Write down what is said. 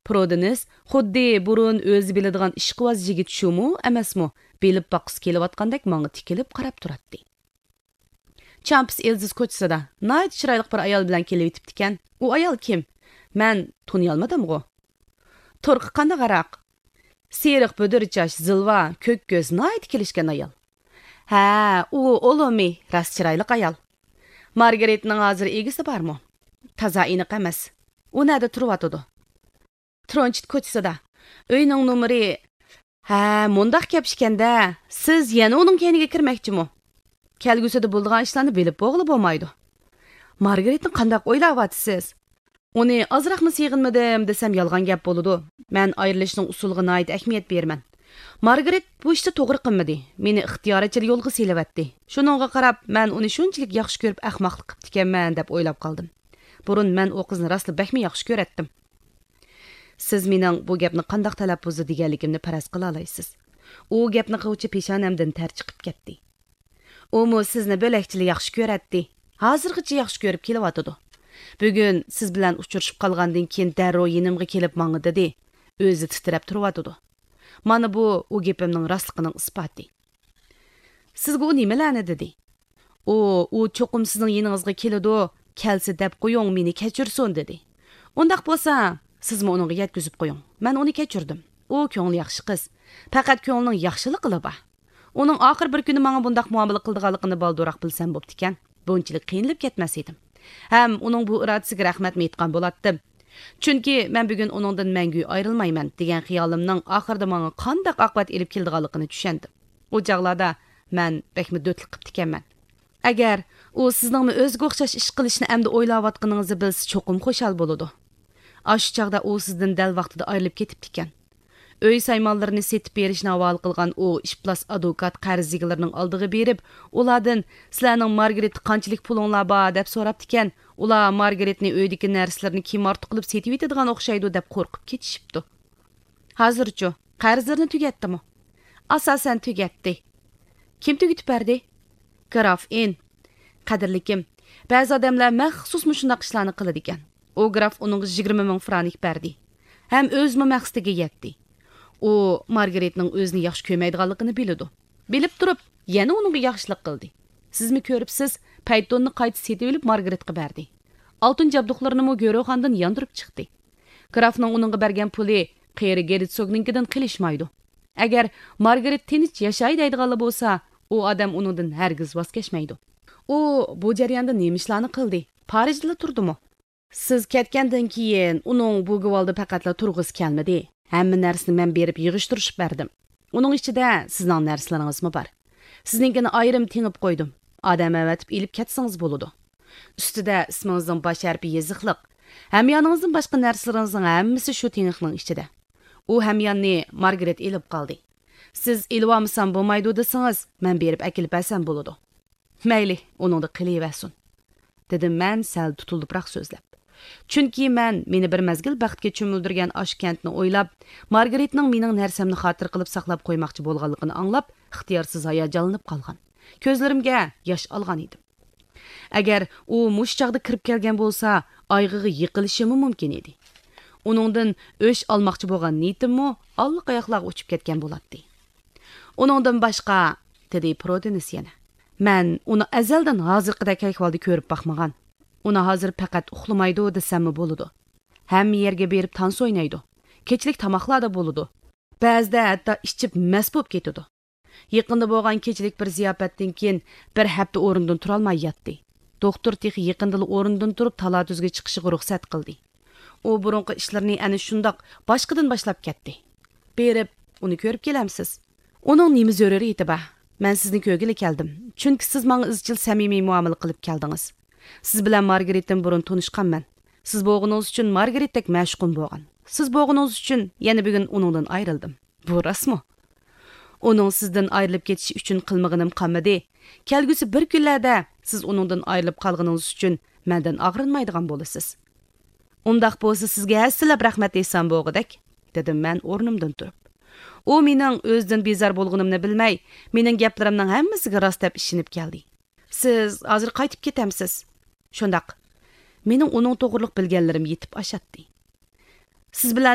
Prodenis xuddi burun o'zi biladigan ishqivoz yigit shumi emasmi? Bilib boqis kelayotgandek menga tikilib qarab turadi. Champs Elziz ko'chasida nayt chiroyli bir ayol bilan kelib yetibdi ekan. U ayol kim? Men tuniy olmadim-ku. Turqi qanday qaraq? Seriq bo'dirchash, zilva, ko'k ko'z nayt kelishgan ayol. Ha, u Olomi, ras chiroyli ayol. Margaretning hozir egisi bormi? Taza iniq emas. U nerda turibdi? Tronchit ko'chasida. Uyning nomeri. Ha, mundaq gapishganda, siz yana uning keniga kirmoqchimi? Kelgusida bo'lgan ishlarni bilib bo'g'ilib bo'lmaydi. Margaretni qandaq o'ylayapsiz? Uni azroqmi sig'inmadim desam yolg'on gap bo'ladi. Men ayrilishning usuliga nayt ahamiyat berman. Margaret bu ishni to'g'ri qilmadi. Meni ixtiyorachil yo'lga selavatdi. Shuningga qarab, men uni shunchalik yaxshi ko'rib ahmoqlik qilib ekanman deb o'ylab qoldim. Burun men o qizni rostli bakmi yaxshi ko'ratdim. Siz mening bu gapni qandaq talaffuzda deganligimni faraz qila olasiz. U gapni qiluvchi peshonamdan ter chiqib ketdi. U sizni bo'lakchili yaxshi ko'ratdi. Hozirgacha yaxshi ko'rib kelyotdi. Bugun siz bilan uchrashib qolgandan keyin darrov yenimga kelib menga dedi. O'zi titrab turibdi. Mana bu u gapimning rostligining isboti. Sizga u nimalarni dedi? U cho'qim sizning yeningizga keladi, kelsa deb qo'ying, meni kechirsin dedi. Undaq bo'lsa, sizmi uningga yetkazib qo'ying. Men uni kechirdim. U ko'ngli yaxshi qiz. Faqat ko'ngling yaxshiliqli bor. Uning oxir bir kuni menga bundaq muomala qildiganligini balduroq bilsam bo'pti ekan. Bunchalik qiynalib ketmas edim. Ham uning bu irodasiga rahmat aytgan bo'latdim. Chunki men bugun uningdan mangu ayrilmayman degan xiyolimning oxirida menga qanday oqibat elib keldiganligini tushundim. O chaqlarda men bekmi do'tlik qilib ekanman. Agar u sizningmi o'ziga o'xshash ish qilishni endi o'ylayotganingizni bilsa, cho'qim xo'shal bo'ladi. Ash chaqda u sizdan dal vaqtida ayrilib ketibdi ekan. Öy saymonlarini setib berishni havola qilgan u ishplas advokat qarzigilarning oldiga berib, ulardan sizlarning Margaret qanchalik pulinglar bor deb so'rabdi ekan. Ular Margaretni uydagi narsalarni kim ortiq qilib setib yetadigan o'xshaydi deb qo'rqib ketishibdi. Hozircha qarzlarni tugatdimi? Asosan tugatdi. Kim tugatib berdi? Graf N. Qadrlikim, ba'zi odamlar maxsus shunday ishlarni qiladi ekan. O graf uning 20 ming franik berdi. Ham o'zmi maqsadiga yetdi. U Margaretning o'zini yaxshi ko'rmaydiganligini biladi. Bilib turib, yana uningga yaxshilik qildi. Sizmi ko'ribsiz, paytonni qayta setib olib Margaretga berdi. Oltin jabduqlarini Go'roxondan yondirib chiqdi. Grafning uningga bergan puli qeri Geritsogninkidan qilishmaydi. Agar Margaret tinch yashaydi deydiganlar bo'lsa, u odam uningdan hargiz voz kechmaydi. U bu jarayonda nima ishlarni qildi? Parijda turdimi? Siz ketgandan keyin uning bu gavolda faqatla turg'isi kelmadi. Hamma narsani men berib yig'ishtirib berdim. Uning ichida sizning narsalaringizmi bor? Sizninkini ayrim tingib qo'ydim. Odam avatib ilib ketsangiz bo'ladi. Ustida ismingizning bosh harfi yeziqliq. Hamyoningizning boshqa narsalaringizning hammasi shu tingikning ichida. U hamyonni Margaret ilib qoldi. Siz ilib olmasam bo'lmaydi desangiz, men berib akilib bersam bo'ladi. Mayli, uningni qilaversin. Dedim men sal tutulibroq so'zlab. Chunki meni bir mazgil baxtga cho'mildirgan Ashkentni o'ylab, Margaretning mening narsamni xotir qilib saqlab qo'ymoqchi bo'lganligini anglab, ixtiyorsiz hayajonlanib qolgan. Ko'zlarimga yosh olgan edim. Agar u mush chaqda kirib kelgan bo'lsa, oyg'iga yiqilishi mumkin edi. Uningdan o'sh olmoqchi bo'lgan niyatimmi allaqayoqlarga uchib ketgan bo'ladi. Uningdan boshqa, dedi Prodenis yana. Men uni azaldan hozirqidek ahvolda ko'rib baxmagan. Uni hozir faqat uxlamaydi desammi bo'ladi. Hamma yerga berib tans o'ynaydi. Kechlik tamoqlarda bo'ladi. Ba'zida hatto ichib mast bo'lib ketadi. Yaqinda bo'lgan kechlik bir ziyofatdan keyin bir hafta o'rindan tura olmay yotdi. Doktor texi yaqinda o'rindan turib talatuzga chiqishiga ruxsat qildi. U burunqi ishlarni ana shundoq boshqadan boshlab ketdi. Berib uni ko'rib kelamsiz. Uning nima zaruriyati bor? Men sizni ko'rgili keldim. Chunki siz menga izchil samimiy muomala qilib keldingiz. Siz bilan Margaretdan burun tanishganman. Siz bo'g'ingiz uchun Margaretdek mashqum bo'lgan. Siz bo'g'ingiz uchun yana bugun uningdan ayrildim. Bu rasmi? Uning sizdan ayrilib ketishi uchun qilmaganim qolmadi. Kelgusi bir kunlarda siz uningdan ayrilib qolganingiz uchun mendan og'rinmaydigan bo'lasiz. Undaq bo'lsa sizga hassalab rahmat desam bo'g'idak, dedim men o'rnimdan turib. U mening o'zdan bezor bo'lganimni bilmay, mening gaplarimning hammasiga rost deb ishinib keldi. Siz hozir qaytib ketamsiz? Shundaq. Mening uning to'g'riliq bilganlarim yetib ashatdi. Siz bilan